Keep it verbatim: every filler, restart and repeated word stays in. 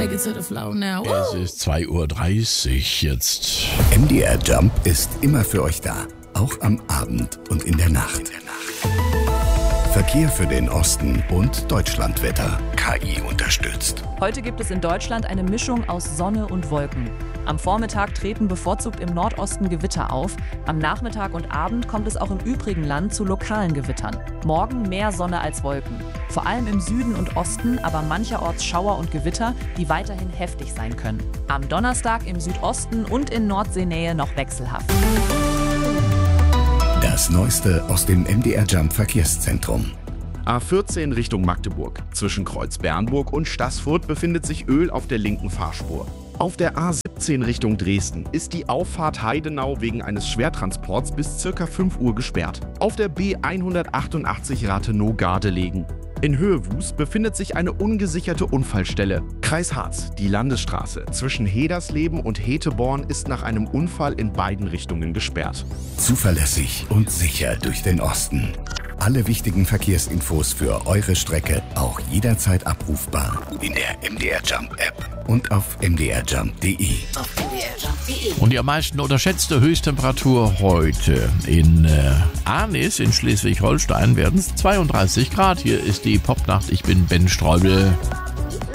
Take it to the floor now. Es ist zwei Uhr dreißig jetzt. M D R Jump ist immer für euch da. Auch am Abend und in der Nacht. Verkehr für den Osten und Deutschlandwetter. K I unterstützt. Heute gibt es in Deutschland eine Mischung aus Sonne und Wolken. Am Vormittag treten bevorzugt im Nordosten Gewitter auf. Am Nachmittag und Abend kommt es auch im übrigen Land zu lokalen Gewittern. Morgen mehr Sonne als Wolken. Vor allem im Süden und Osten, aber mancherorts Schauer und Gewitter, die weiterhin heftig sein können. Am Donnerstag im Südosten und in Nordseenähe noch wechselhaft. Das Neueste aus dem M D R Jump Verkehrszentrum. A vierzehn Richtung Magdeburg. Zwischen Kreuz-Bernburg und Staßfurt befindet sich Öl auf der linken Fahrspur. Auf der A siebzehn Richtung Dresden ist die Auffahrt Heidenau wegen eines Schwertransports bis ca. fünf Uhr gesperrt. Auf der B hundertachtundachtzig Rathenow-Gardelegen. In Höhewus befindet sich eine ungesicherte Unfallstelle. Kreis Harz, die Landesstraße zwischen Hedersleben und Heteborn ist nach einem Unfall in beiden Richtungen gesperrt. Zuverlässig und sicher durch den Osten. Alle wichtigen Verkehrsinfos für eure Strecke auch jederzeit abrufbar in der M D R Jump App und auf m d r jump punkt d e. Und die am meisten unterschätzte Höchsttemperatur heute in äh, Arnis in Schleswig-Holstein werden es zweiunddreißig Grad. Hier ist die Popnacht. Ich bin Ben Streubel.